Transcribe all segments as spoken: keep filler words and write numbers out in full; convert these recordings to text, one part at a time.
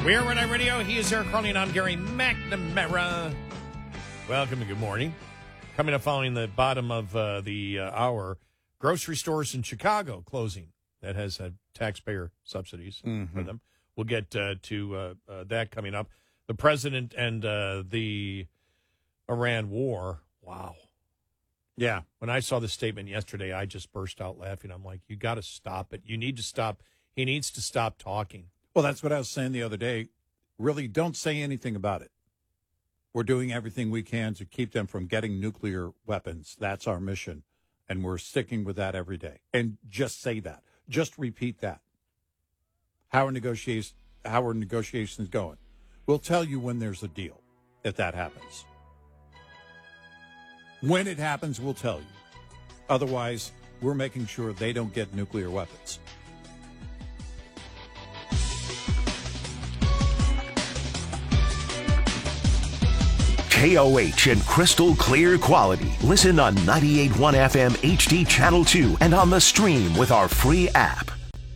We are Red Eye Radio. He is Eric Carly, and I'm Gary McNamara. Welcome and good morning. Coming up following the bottom of uh, the uh, hour, grocery stores in Chicago closing. That has uh, taxpayer subsidies mm-hmm. for them. We'll get uh, to uh, uh, that coming up. The president and uh, the Iran war. Wow. Yeah. When I saw the statement yesterday, I just burst out laughing. I'm like, you got to stop it. You need to stop. He needs to stop talking. Well, that's what I was saying the other day. Really, don't say anything about it. We're doing everything we can to keep them from getting nuclear weapons. That's our mission. And we're sticking with that every day. And just say that. Just repeat that. How are negotiations, how are negotiations going? We'll tell you when there's a deal, if that happens. When it happens, we'll tell you. Otherwise, we're making sure they don't get nuclear weapons. K O H and crystal clear quality. Listen on ninety-eight point one F M H D Channel two and on the stream with our free app.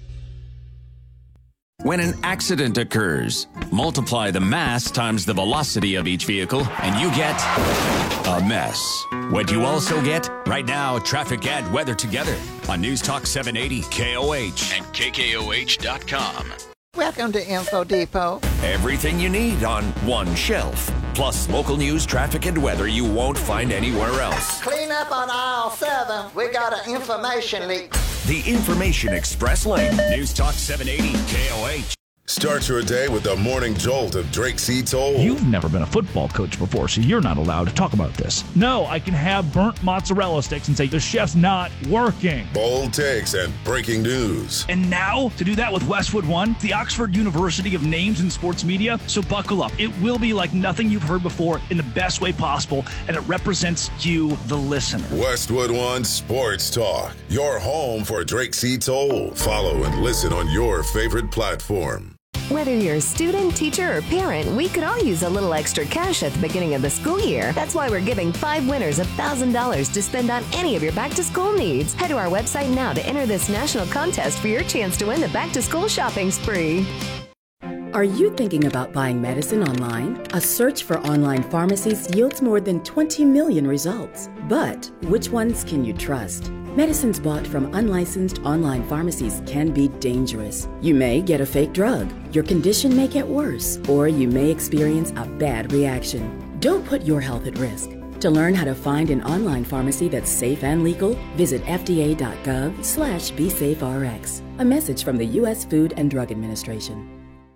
When an accident occurs, multiply the mass times the velocity of each vehicle, and you get a mess. What you also get? Right now, traffic and weather together on News Talk seven eighty K O H and K K O H dot com. Welcome to Info Depot. Everything you need on one shelf. Plus local news, traffic, and weather you won't find anywhere else. Clean up on aisle seven. We got an information leak. The Information Express Lane. News Talk seven eighty K O H. Start your day with the morning jolt of Drake C. Toll. You've never been a football coach before, so you're not allowed to talk about this. No, I can have burnt mozzarella sticks and say the chef's not working. Bold takes and breaking news. And now, to do that with Westwood One, the Oxford University of Names in Sports Media. So buckle up. It will be like nothing you've heard before in the best way possible, and it represents you, the listener. Westwood One Sports Talk. Your home for Drake C. Toll. Follow and listen on your favorite platform. Whether you're a student, teacher, or parent, we could all use a little extra cash at the beginning of the school year. That's why we're giving five winners one thousand dollars to spend on any of your back-to-school needs. Head to our website now to enter this national contest for your chance to win the back-to-school shopping spree. Are you thinking about buying medicine online? A search for online pharmacies yields more than twenty million results. But which ones can you trust? Medicines bought from unlicensed online pharmacies can be dangerous. You may get a fake drug, your condition may get worse, or you may experience a bad reaction. Don't put your health at risk. To learn how to find an online pharmacy that's safe and legal, visit F D A dot gov slash be safe R X. A message from the U S Food and Drug Administration.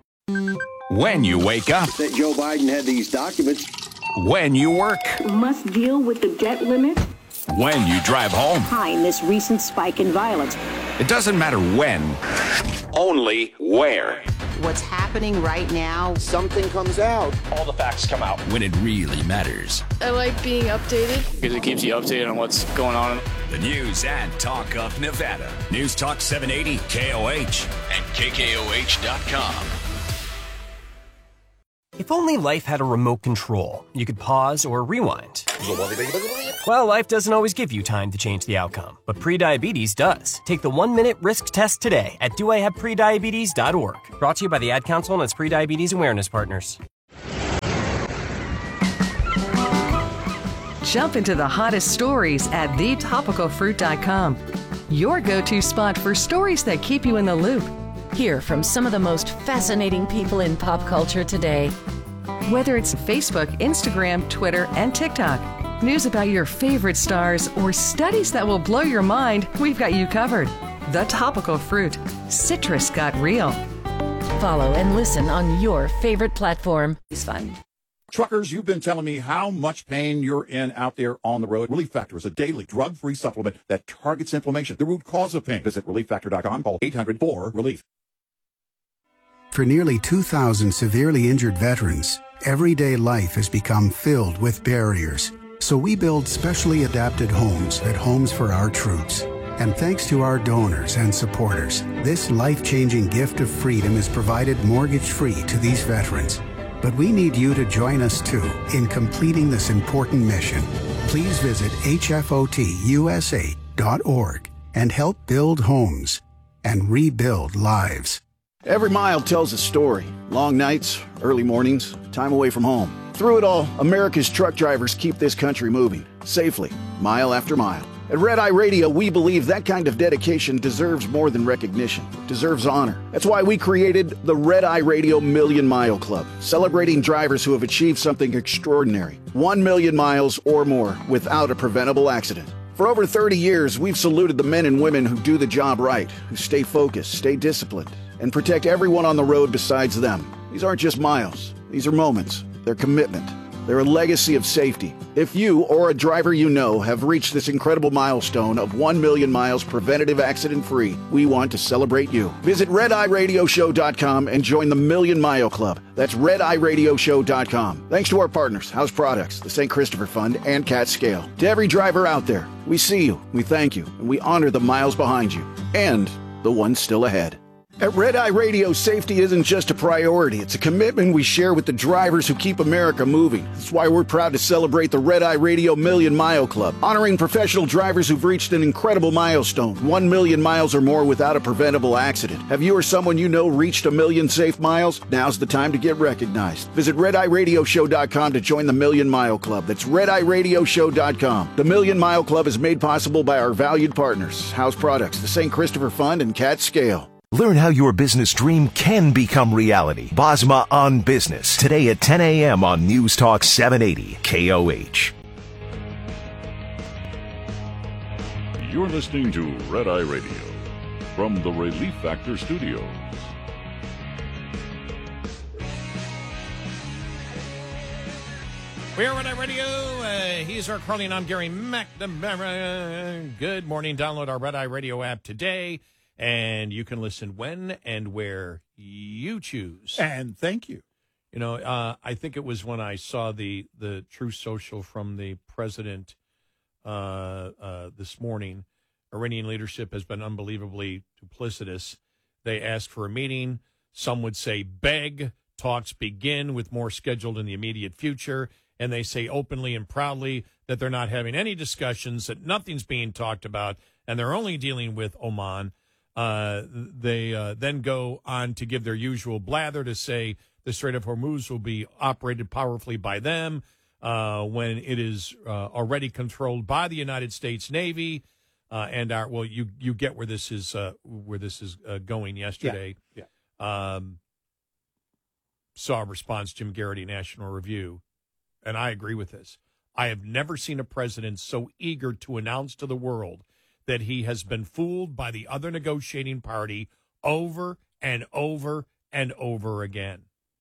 When you wake up. That Joe Biden had these documents. When you work. Must deal with the debt limit. When you drive home. Behind this recent spike in violence. It doesn't matter when, only where. What's happening right now, something comes out. All the facts come out. When it really matters. I like being updated. Because it keeps you updated on what's going on. The news and talk of Nevada. News Talk seven eighty K O H and K K O H dot com. If only life had a remote control, you could pause or rewind. Well, life doesn't always give you time to change the outcome, but prediabetes does. Take the one-minute risk test today at do I have prediabetes dot org. Brought to you by the Ad Council and its prediabetes awareness partners. Jump into the hottest stories at the topical fruit dot com. Your go-to spot for stories that keep you in the loop. Hear from some of the most fascinating people in pop culture today. Whether it's Facebook, Instagram, Twitter, and TikTok, news about your favorite stars, or studies that will blow your mind, we've got you covered. The Topical Fruit. Citrus got real. Follow and listen on your favorite platform. It's fun. Truckers, you've been telling me how much pain you're in out there on the road. Relief Factor is a daily drug-free supplement that targets inflammation, the root cause of pain. Visit relief factor dot com. Call eight hundred four relief. For nearly two thousand severely injured veterans, everyday life has become filled with barriers. So we build specially adapted homes at Homes for Our Troops. And thanks to our donors and supporters, this life-changing gift of freedom is provided mortgage-free to these veterans. But we need you to join us, too, in completing this important mission. Please visit H F O T U S A dot org and help build homes and rebuild lives. Every mile tells a story. Long nights, early mornings, time away from home. Through it all, America's truck drivers keep this country moving, safely, mile after mile. At Red Eye Radio, we believe that kind of dedication deserves more than recognition. It deserves honor. That's why we created the Red Eye Radio Million Mile Club, celebrating drivers who have achieved something extraordinary. One million miles or more without a preventable accident. For over thirty years, we've saluted the men and women who do the job right, who stay focused, stay disciplined, and protect everyone on the road besides them. These aren't just miles. These are moments. They're commitment. They're a legacy of safety. If you or a driver you know have reached this incredible milestone of one million miles preventative accident-free, we want to celebrate you. Visit red eye radio show dot com and join the Million Mile Club. That's red eye radio show dot com. Thanks to our partners, House Products, the Saint Christopher Fund, and Cat Scale. To every driver out there, we see you, we thank you, and we honor the miles behind you, and the ones still ahead. At Red Eye Radio, safety isn't just a priority. It's a commitment we share with the drivers who keep America moving. That's why we're proud to celebrate the Red Eye Radio Million Mile Club, honoring professional drivers who've reached an incredible milestone, one million miles or more without a preventable accident. Have you or someone you know reached a million safe miles? Now's the time to get recognized. Visit red eye radio show dot com to join the Million Mile Club. That's red eye radio show dot com. The Million Mile Club is made possible by our valued partners, House Products, the Saint Christopher Fund, and Cat Scale. Learn how your business dream can become reality. Bosma on Business, today at ten a.m. on News Talk seven eighty K O H. You're listening to Red Eye Radio from the Relief Factor Studios. We're Red Eye Radio. Uh, he's our Carly, and I'm Gary McNamara. Good morning. Download our Red Eye Radio app today. And you can listen when and where you choose. And thank you. You know, uh, I think it was when I saw the, the True Social from the president uh, uh, this morning. Iranian leadership has been unbelievably duplicitous. They asked for a meeting. Some would say beg. Talks begin with more scheduled in the immediate future. And they say openly and proudly that they're not having any discussions, that nothing's being talked about, and they're only dealing with Oman. Uh, they uh, then go on to give their usual blather to say the Strait of Hormuz will be operated powerfully by them uh, when it is uh, already controlled by the United States Navy. Uh, and our well, you you get where this is uh, where this is uh, going. Yesterday, yeah, yeah. Um, saw a response, Jim Garrity, National Review, and I agree with this. I have never seen a president so eager to announce to the world that he has been fooled by the other negotiating party over and over and over again.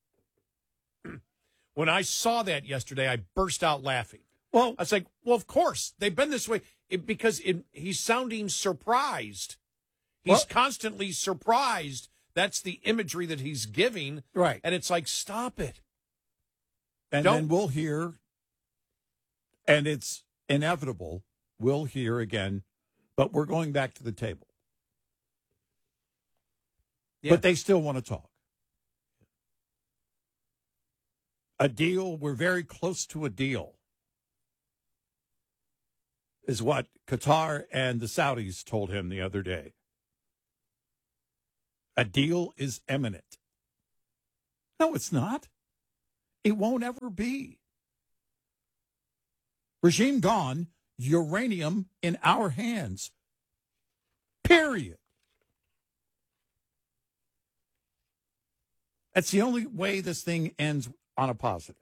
When I saw that yesterday, I burst out laughing. Well, I was like, well, of course, they've been this way it, because it, he's sounding surprised. He's well, constantly surprised. That's the imagery that he's giving. Right. And it's like, stop it. And Don't. then we'll hear, and it's inevitable, we'll hear again, but we're going back to the table. Yeah. But they still want to talk. A deal, we're very close to a deal, is what Qatar and the Saudis told him the other day. A deal is imminent. No, it's not. It won't ever be. Regime gone, uranium in our hands. Period. That's the only way this thing ends on a positive.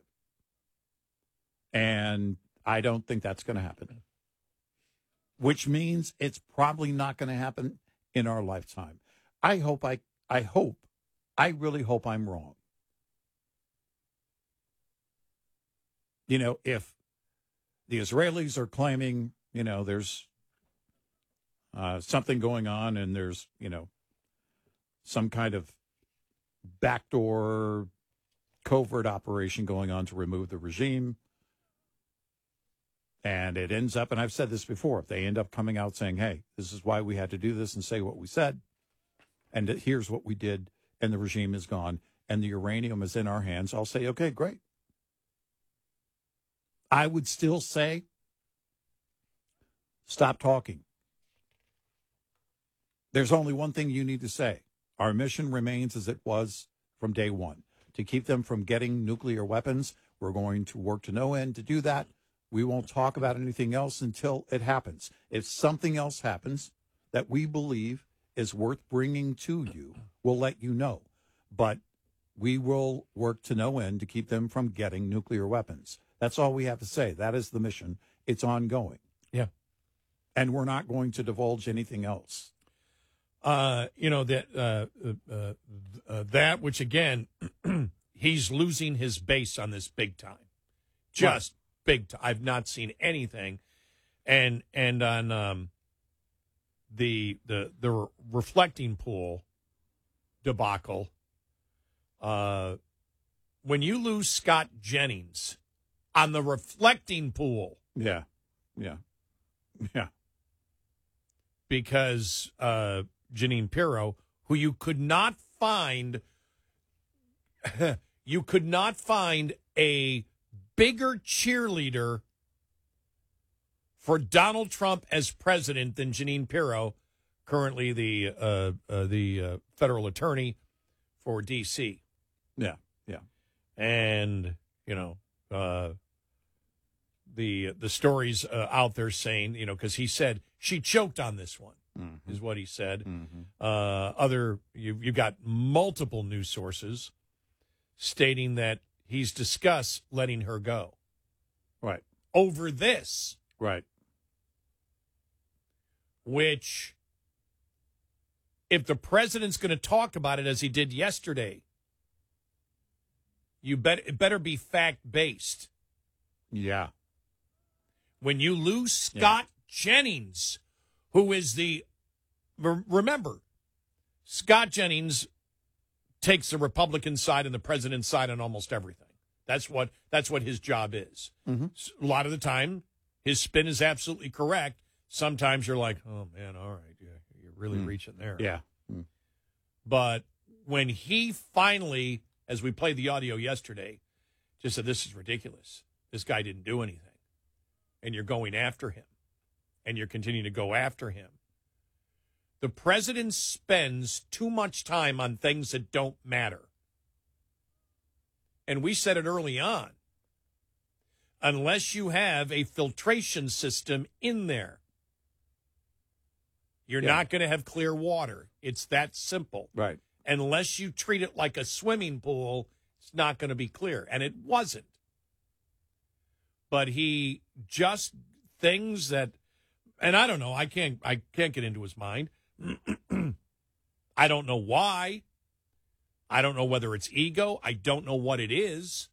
And I don't think that's going to happen. Which means it's probably not going to happen in our lifetime. I hope I I hope I really hope I'm wrong. You know, if the Israelis are claiming, you know, there's uh, something going on and there's, you know, some kind of backdoor covert operation going on to remove the regime, and it ends up, and I've said this before, if they end up coming out saying, hey, this is why we had to do this and say what we said, and here's what we did, and the regime is gone, and the uranium is in our hands, I'll say, okay, great. I would still say, stop talking. There's only one thing you need to say. Our mission remains as it was from day one, to keep them from getting nuclear weapons. We're going to work to no end to do that. We won't talk about anything else until it happens. If something else happens that we believe is worth bringing to you, we'll let you know. But we will work to no end to keep them from getting nuclear weapons. That's all we have to say. That is the mission. It's ongoing. Yeah. And we're not going to divulge anything else. Uh, you know, that uh, uh, uh, that which, again, he's losing his base on this big time. Just right. big time. I've not seen anything. And and on um, the, the, the reflecting pool debacle, uh, when you lose Scott Jennings on the reflecting pool. Yeah, yeah, yeah. Because uh, Jeanine Pirro, who you could not find, you could not find a bigger cheerleader for Donald Trump as president than Jeanine Pirro, currently the uh, uh, the uh, federal attorney for D C. Yeah, yeah. And, you know, uh, the the stories uh, out there saying, you know, because he said she choked on this one, mm-hmm. is what he said. Mm-hmm. Uh, other, you've, you've got multiple news sources stating that he's discussed letting her go. Right. Over this. Right. Which, if the president's going to talk about it as he did yesterday, you bet it better be fact-based. Yeah. When you lose Scott yeah. Jennings, who is the, remember, Scott Jennings takes the Republican side and the president's side on almost everything. That's what that's what his job is. Mm-hmm. A lot of the time, his spin is absolutely correct. Sometimes you're like, oh, man, all right, yeah, you're really mm. reaching there. Yeah. Mm. But when he finally, as we played the audio yesterday, just said, this is ridiculous. This guy didn't do anything. And you're going after him. And you're continuing to go after him. The president spends too much time on things that don't matter. And we said it early on. Unless you have a filtration system in there, you're yeah. not going to have clear water. It's that simple. Right. Unless you treat it like a swimming pool, it's not going to be clear. And it wasn't. But he just things that, and I don't know, I can't, I can't get into his mind. I don't know why. I don't know whether it's ego. I don't know what it is.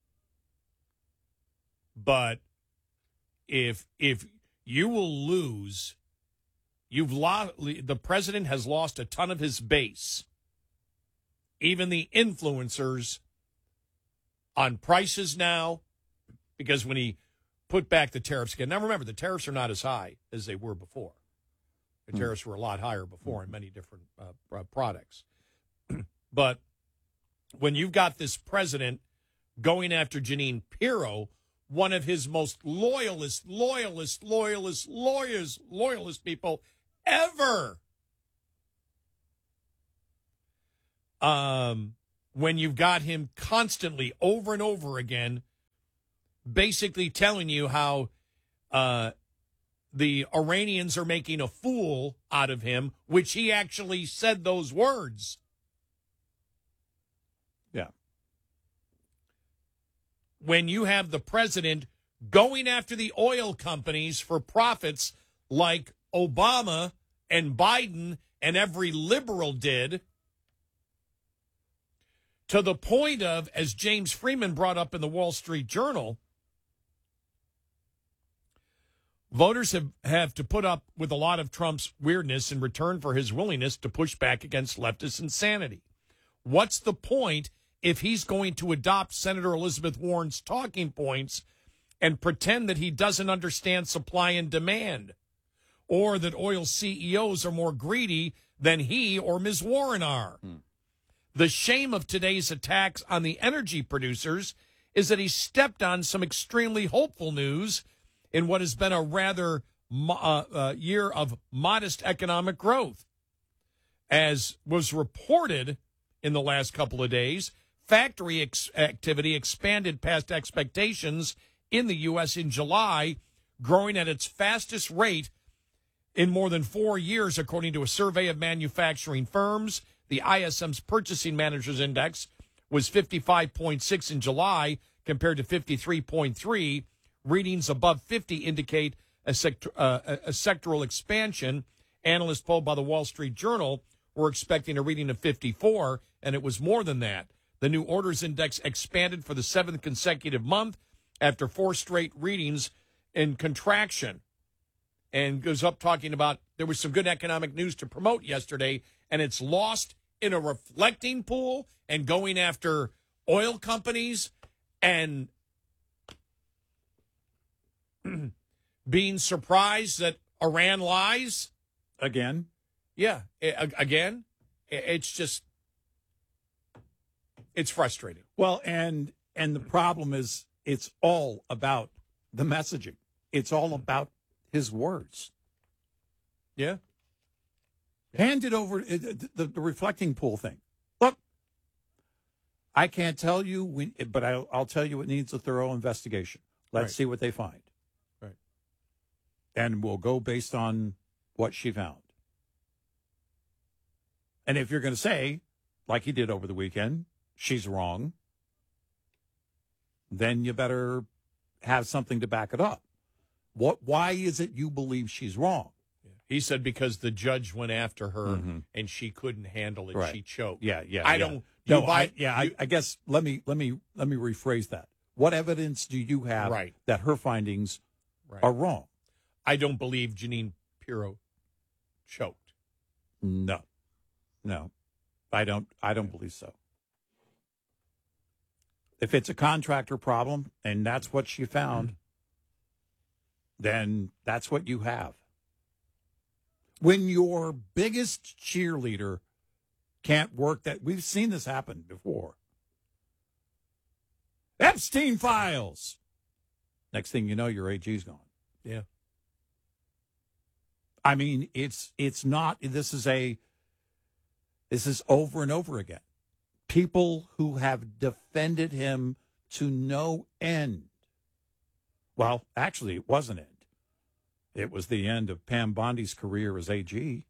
But if if you will lose, you've lost. The president has lost a ton of his base. Even the influencers on prices now, because when he put back the tariffs again. Now remember, the tariffs are not as high as they were before. The tariffs were a lot higher before in many different uh, products. But when you've got this president going after Jeanine Pirro, one of his most loyalist, loyalist, loyalist, lawyers, loyalist people ever. Um, when you've got him constantly over and over again, basically telling you how uh, the Iranians are making a fool out of him, which he actually said those words. Yeah. When you have the president going after the oil companies for profits like Obama and Biden and every liberal did, to the point of, as James Freeman brought up in the Wall Street Journal, voters have, have to put up with a lot of Trump's weirdness in return for his willingness to push back against leftist insanity. What's the point if he's going to adopt Senator Elizabeth Warren's talking points and pretend that he doesn't understand supply and demand, or that oil C E Os are more greedy than he or Miz Warren are? Hmm. The shame of today's attacks on the energy producers is that he stepped on some extremely hopeful news in what has been a rather uh, uh, year of modest economic growth. As was reported in the last couple of days, factory ex- activity expanded past expectations in the U S in July, growing at its fastest rate in more than four years, according to a survey of manufacturing firms. The I S M's Purchasing Managers Index was fifty-five point six in July compared to fifty-three point three. Readings above fifty indicate a, sector, uh, a sectoral expansion. Analysts polled by the Wall Street Journal were expecting a reading of fifty-four, and it was more than that. The new orders index expanded for the seventh consecutive month after four straight readings in contraction. And goes up talking about there was some good economic news to promote yesterday, and it's lost in a reflecting pool and going after oil companies and being surprised that Iran lies. Again? Yeah, again. It's just, it's frustrating. Well, and and the problem is it's all about the messaging. It's all about his words. Yeah. Hand it over, the, the, the reflecting pool thing. Look, I can't tell you, we, but I'll, I'll tell you it needs a thorough investigation. Let's Right. see what they find. Right. And we'll go based on what she found. And if you're going to say, like he did over the weekend, she's wrong, then you better have something to back it up. What? Why is it you believe she's wrong? He said because the judge went after her Mm-hmm. and she couldn't handle it. Right. She choked. Yeah, yeah. I yeah. don't. No, you buy, I, yeah. you- I, I guess let me let me let me rephrase that. What evidence do you have Right. that her findings Right. are wrong? I don't believe Jeanine Pirro choked. No, no, I don't. I don't believe so. If it's a contractor problem and that's what she found, then that's what you have. When your biggest cheerleader can't work, that we've seen this happen before. Epstein files. Next thing you know, your A G's gone. Yeah. I mean, it's it's not. This is a. This is over and over again. People who have defended him to no end. Well, actually, it wasn't end. It was the end of Pam Bondi's career as A G.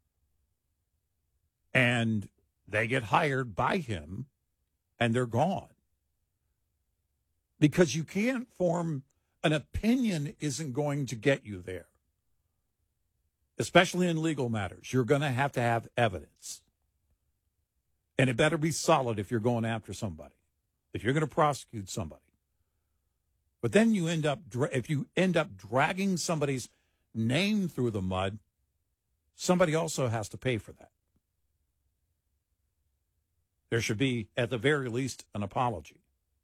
And they get hired by him, and they're gone. Because you can't form an opinion isn't going to get you there. Especially in legal matters. You're going to have to have evidence. And it better be solid if you're going after somebody, if you're going to prosecute somebody. But then you end up, if you end up dragging somebody's name through the mud, somebody also has to pay for that. There should be, at the very least, an apology.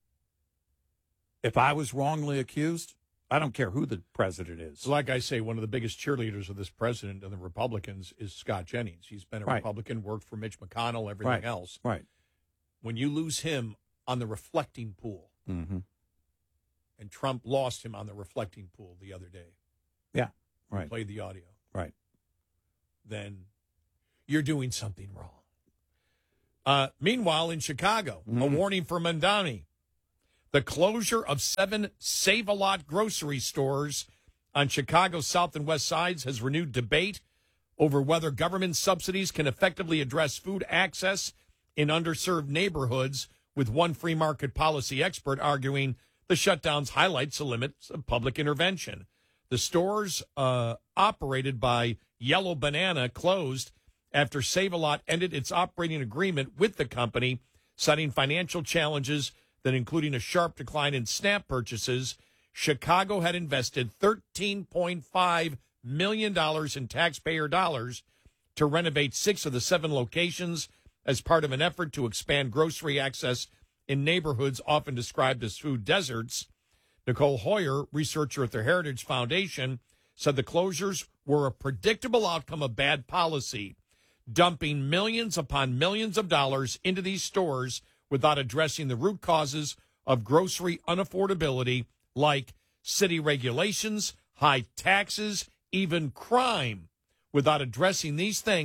If I was wrongly accused, I don't care who the president is. So like I say, one of the biggest cheerleaders of this president and the Republicans is Scott Jennings. He's been a Right. Republican, worked for Mitch McConnell, everything Right. else. Right. When you lose him on the reflecting pool, Mm-hmm. and Trump lost him on the reflecting pool the other day. Yeah. We Right. played the audio. Right. Then you're doing something wrong. Uh, meanwhile, in Chicago, a warning for Mamdani. The closure of seven Save-A-Lot grocery stores on Chicago's south and west sides has renewed debate over whether government subsidies can effectively address food access in underserved neighborhoods, with one free market policy expert arguing the shutdowns highlights the limits of public intervention. The stores uh, operated by Yellow Banana closed after Save-A-Lot ended its operating agreement with the company, citing financial challenges that including a sharp decline in SNAP purchases. Chicago had invested thirteen point five million dollars in taxpayer dollars to renovate six of the seven locations as part of an effort to expand grocery access in neighborhoods often described as food deserts. Nicole Hoyer, researcher at the Heritage Foundation, said the closures were a predictable outcome of bad policy, dumping millions upon millions of dollars into these stores without addressing the root causes of grocery unaffordability, like city regulations, high taxes, even crime. Without addressing these things,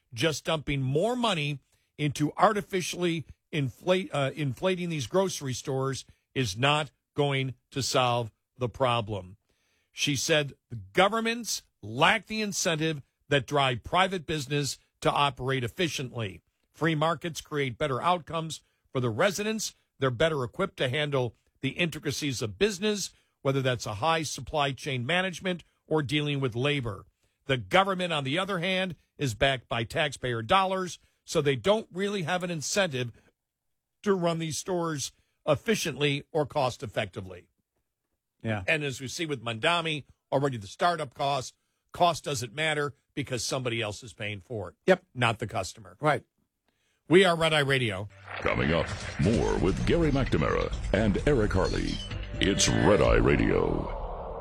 just dumping more money into artificially inflate, uh, inflating these grocery stores is not going to solve the problem. She said the governments lack the incentive that drive private business to operate efficiently. Free markets create better outcomes for the residents. They're better equipped to handle the intricacies of business, whether that's a high supply chain management or dealing with labor. The government, on the other hand, is backed by taxpayer dollars, so they don't really have an incentive to run these stores efficiently or cost effectively. Yeah. And as we see with Mondami, already the startup cost, cost doesn't matter because somebody else is paying for it. Yep. Not the customer. Right. We are Red Eye Radio. Coming up, more with Gary McNamara and Eric Harley. It's Red Eye Radio.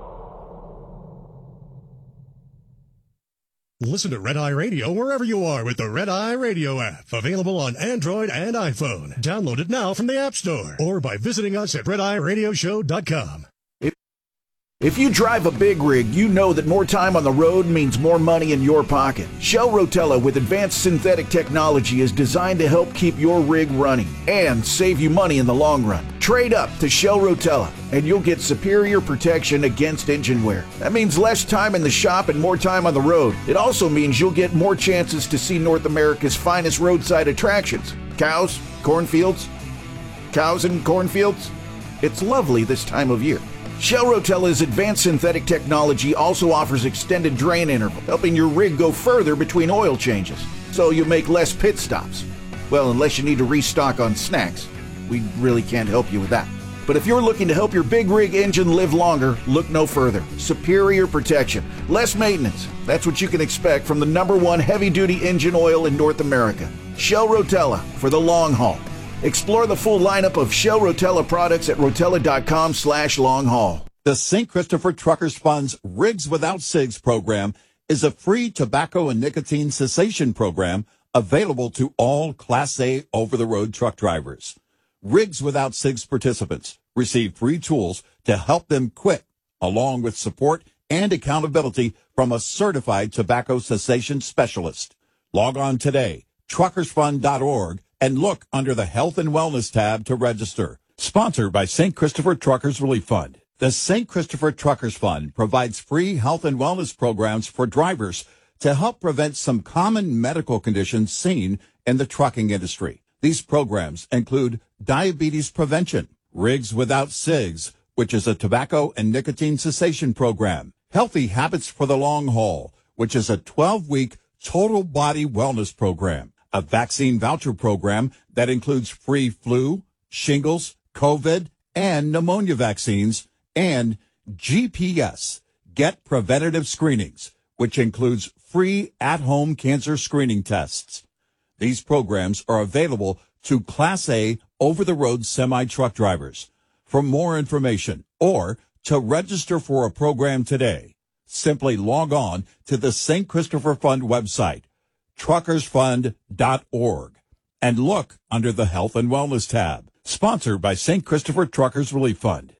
Listen to Red Eye Radio wherever you are with the Red Eye Radio app. Available on Android and iPhone. Download it now from the App Store or by visiting us at red eye radio show dot com. If you drive a big rig, you know that more time on the road means more money in your pocket. Shell Rotella with advanced synthetic technology is designed to help keep your rig running and save you money in the long run. Trade up to Shell Rotella and you'll get superior protection against engine wear. That means less time in the shop and more time on the road. It also means you'll get more chances to see North America's finest roadside attractions. Cows, cornfields, cows and cornfields. It's lovely this time of year. Shell Rotella's advanced synthetic technology also offers extended drain interval, helping your rig go further between oil changes, so you make less pit stops. Well, unless you need to restock on snacks. We really can't help you with that. But if you're looking to help your big rig engine live longer, look no further. Superior protection, less maintenance. That's what you can expect from the number one heavy-duty engine oil in North America. Shell Rotella for the long haul. Explore the full lineup of Shell Rotella products at rotella.com slash long haul. The Saint Christopher Truckers Fund's Rigs Without Cigs program is a free tobacco and nicotine cessation program available to all Class A over-the-road truck drivers. Rigs Without Cigs participants receive free tools to help them quit, along with support and accountability from a certified tobacco cessation specialist. Log on today, truckers fund dot org, and look under the Health and Wellness tab to register. Sponsored by Saint Christopher Truckers Relief Fund. The Saint Christopher Truckers Fund provides free health and wellness programs for drivers to help prevent some common medical conditions seen in the trucking industry. These programs include diabetes prevention, Rigs Without Cigs, which is a tobacco and nicotine cessation program, Healthy Habits for the Long Haul, which is a twelve-week total body wellness program, a vaccine voucher program that includes free flu, shingles, COVID, and pneumonia vaccines, and G P S, Get Preventative Screenings, which includes free at-home cancer screening tests. These programs are available to Class A over-the-road semi-truck drivers. For more information or to register for a program today, simply log on to the Saint Christopher Fund website, truckers fund dot org, and look under the Health and Wellness tab. Sponsored by Saint Christopher Truckers Relief Fund.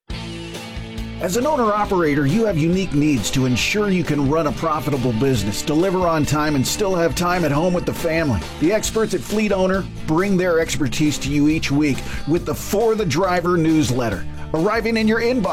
As an owner-operator, you have unique needs to ensure you can run a profitable business, deliver on time, and still have time at home with the family. The experts at Fleet Owner bring their expertise to you each week with the For the Driver newsletter, arriving in your inbox